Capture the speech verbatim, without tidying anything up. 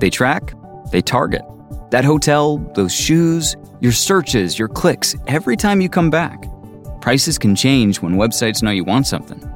They track, they target. That hotel, those shoes, your searches, your clicks, every time you come back. Prices can change when websites know you want something.